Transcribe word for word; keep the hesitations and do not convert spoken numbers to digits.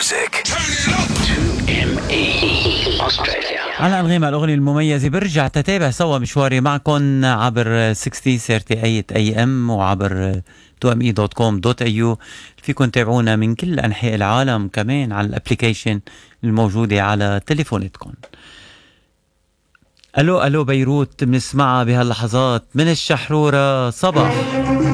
music. تو إم إي أستراليا. على أنغام الأغنية المميزة برجع تتابع سوا مشواري معكم عبر ستين ثلاثين وثمانين أي أم وعبر تو إم إي دوت كوم دوت إيه يو. فيكم تابعونا من كل أنحاء العالم كمان على الابليكيشن الموجودة على تليفوناتكم. ألو ألو بيروت بنسمعها بهاللحظات من الشحرورة. صباح